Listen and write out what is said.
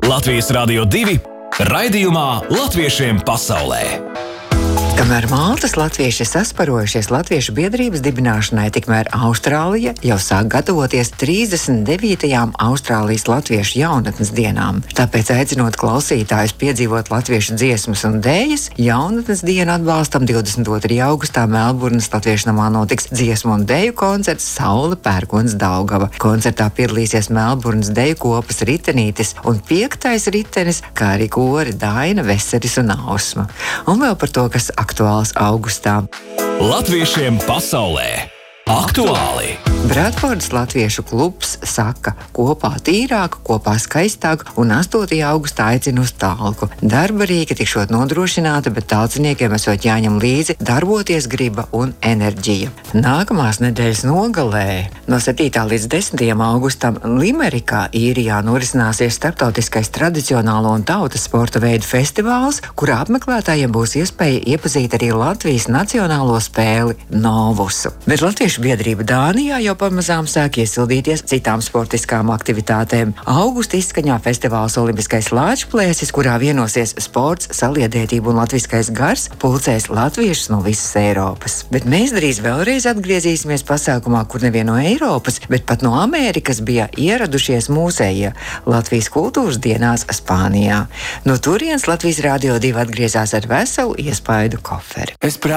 Latvijas Radio 2 raidījumā Latviešiem pasaulē. Kamēr Maltas latvieši sasparojušies Latviešu biedrības dibināšanai, tikmēr Austrālija jau sāk gatavoties 39. Austrālijas latviešu jaunatnes dienām. Tāpēc, aicinot klausītājus piedzīvot latviešu dziesmas un dējas, jaunatnes dienu atbalstam 22. augustā Melburnas Latviešu namā notiks dziesmu un dēju koncerts Saule Pērkons Daugava. Koncertā piedalīsies Melburnas deju kopas Ritenītis un 5. ritenis, kā arī kori Daina, Veseris un Ausma. Un vēl par to, kas aktuāls augustā. Latviešiem pasaulē aktuāli! Bradfordas latviešu klubs saka, kopā tīrāk, kopā skaistāk, un 8. augustā aicina uz talku. Darba rīka tikšot nodrošināta, bet talciniekiem esot jāņem līdzi darboties griba un enerģija. Nākamās nedēļas nogalē no 7. līdz 10. augustam Limerikā, Īrijā, norisināsies starptautiskais tradicionālo un tautas sporta veidu festivāls, kurā apmeklētājiem būs iespēja iepazīt arī Latvijas nacionālo spēli Novusu. Bet latviešu biedrība Dānijā jau pamazām sāk iesildīties citām sportiskām aktivitātēm. Augusta izskaņā festivāls Olimpiskais Lāčplēsis, kurā vienosies sports, saliedētība un latviskais gars, pulcēs latviešus no visas Eiropas. Bet mēs drīz vēlreiz atgriezīsimies pasākumā, kur nevien no Eiropas, bet pat no Amerikas bija ieradušies mūsējie Latvijas kultūras dienās Spānijā. No turienes Latvijas Radio 2 atgriezās ar veselu iespaidu koferi.